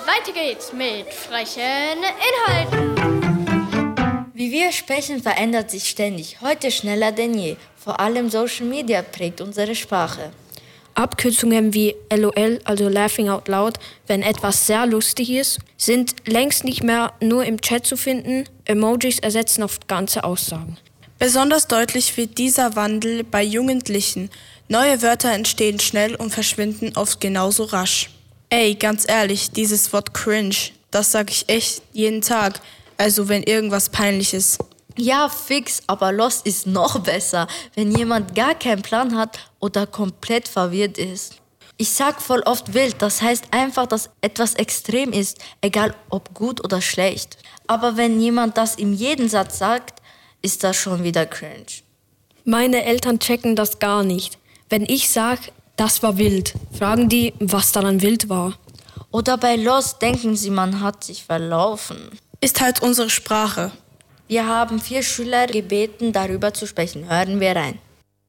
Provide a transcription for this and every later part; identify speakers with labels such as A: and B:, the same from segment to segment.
A: weiter geht's mit frechen Inhalten.
B: Wie wir sprechen, verändert sich ständig, heute schneller denn je. Vor allem Social Media prägt unsere Sprache.
C: Abkürzungen wie LOL, also Laughing Out Loud, wenn etwas sehr lustig ist, sind längst nicht mehr nur im Chat zu finden. Emojis ersetzen oft ganze Aussagen.
D: Besonders deutlich wird dieser Wandel bei Jugendlichen. Neue Wörter entstehen schnell und verschwinden oft genauso rasch. Ey, ganz ehrlich, dieses Wort cringe, das sag ich echt jeden Tag. Also wenn irgendwas peinlich ist.
B: Ja, fix, aber Lost ist noch besser, wenn jemand gar keinen Plan hat oder komplett verwirrt ist. Ich sag voll oft wild, das heißt einfach, dass etwas extrem ist, egal ob gut oder schlecht. Aber wenn jemand das in jedem Satz sagt, ist das schon wieder cringe.
C: Meine Eltern checken das gar nicht. Wenn ich sage, das war wild, fragen die, was daran wild war.
B: Oder bei Lost denken sie, man hat sich verlaufen.
D: Ist halt unsere Sprache.
B: Wir haben 4 Schüler gebeten, darüber zu sprechen. Hören wir rein.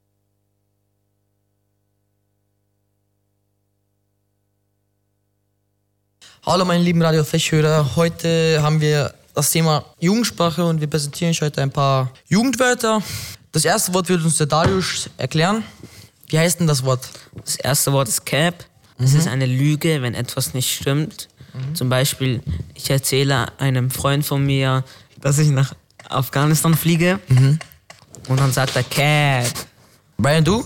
E: Hallo meine lieben Radio Fech-Hörer, heute haben wir das Thema Jugendsprache und wir präsentieren euch heute ein paar Jugendwörter. Das erste Wort wird uns der Darius erklären. Wie heißt denn das Wort?
F: Das erste Wort ist Cap. Das ist eine Lüge, wenn etwas nicht stimmt. Zum Beispiel, ich erzähle einem Freund von mir, dass ich nach Afghanistan fliege. Und dann sagt er Cap.
E: Brian, du?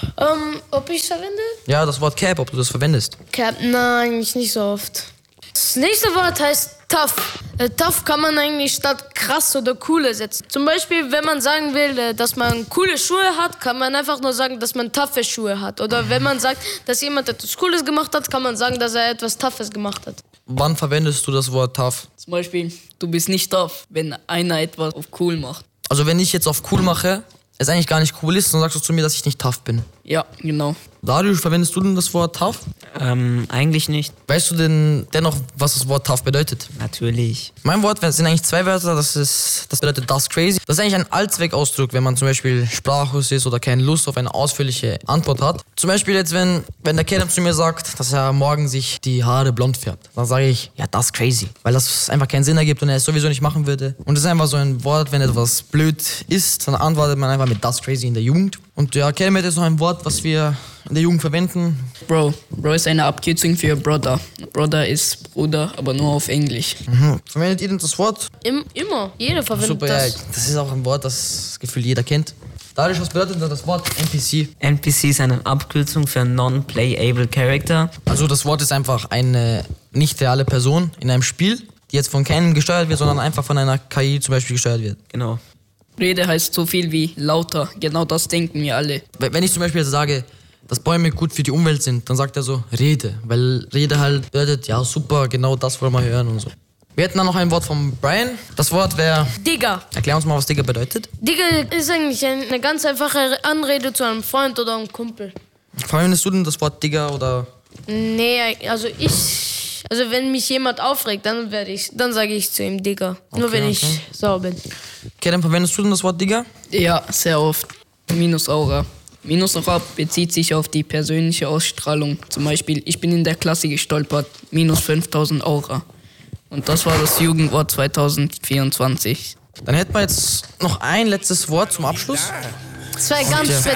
A: Ob ich es verwende?
E: Ja, das Wort Cap, ob du das verwendest.
A: Cap, nein, eigentlich nicht so oft. Das nächste Wort heißt tough. Tough kann man eigentlich statt krass oder cool ersetzen. Zum Beispiel, wenn man sagen will, dass man coole Schuhe hat, kann man einfach nur sagen, dass man toughe Schuhe hat. Oder wenn man sagt, dass jemand etwas Cooles gemacht hat, kann man sagen, dass er etwas Toughes gemacht hat.
E: Wann verwendest du das Wort tough?
G: Zum Beispiel, du bist nicht tough, wenn einer etwas auf cool macht.
E: Also wenn ich jetzt auf cool mache, es eigentlich gar nicht cool ist, dann sagst du zu mir, dass ich nicht tough bin.
G: Ja, genau.
E: Darius, verwendest du denn das Wort tough?
F: Eigentlich nicht.
E: Weißt du denn dennoch, was das Wort tough bedeutet?
F: Natürlich.
E: Mein Wort sind eigentlich 2 Wörter, das bedeutet das crazy. Das ist eigentlich ein Allzweckausdruck, wenn man zum Beispiel sprachlos ist oder keine Lust auf eine ausführliche Antwort hat. Zum Beispiel jetzt, wenn der Kerl zu mir sagt, dass er morgen sich die Haare blond färbt, dann sage ich, ja, das crazy. Weil das einfach keinen Sinn ergibt und er es sowieso nicht machen würde. Und das ist einfach so ein Wort, wenn etwas blöd ist, dann antwortet man einfach mit das crazy in der Jugend. Und ja, Kelmet ist noch ein Wort, was wir in der Jugend verwenden.
G: Bro ist eine Abkürzung für Brother. Brother ist Bruder, aber nur auf Englisch.
E: Verwendet ihr denn das Wort?
A: Immer. Jeder verwendet
E: Super,
A: das.
E: ja, das ist auch ein Wort, das Gefühl jeder kennt. Darius, was bedeutet denn das Wort NPC?
F: NPC ist eine Abkürzung für Non-Playable Character.
E: Also das Wort ist einfach eine nicht reale Person in einem Spiel, die jetzt von keinem gesteuert wird, sondern einfach von einer KI zum Beispiel gesteuert wird.
F: Genau.
G: Rede heißt so viel wie lauter. Genau das denken wir alle.
E: Wenn ich zum Beispiel jetzt sage, dass Bäume gut für die Umwelt sind, dann sagt er so Rede. Weil Rede halt bedeutet, ja super, genau das wollen wir hören und so. Wir hätten dann noch ein Wort von Brian. Das Wort wäre...
A: Digga.
E: Erklär uns mal, was Digga bedeutet.
A: Digga ist eigentlich eine ganz einfache Anrede zu einem Freund oder einem Kumpel.
E: Verwendest du denn das Wort Digga oder...
A: Nee, also wenn mich jemand aufregt, dann sage ich zu ihm Digga. Nur wenn ich sauer bin.
E: Okay, dann verwendest du denn das Wort Digga?
G: Ja, sehr oft. Minusaura. Minusaura bezieht sich auf die persönliche Ausstrahlung. Zum Beispiel, ich bin in der Klasse gestolpert. Minus 5000 Aura. Und das war das Jugendwort 2024.
E: Dann hätten wir jetzt noch ein letztes Wort zum Abschluss.
A: Zwei ganz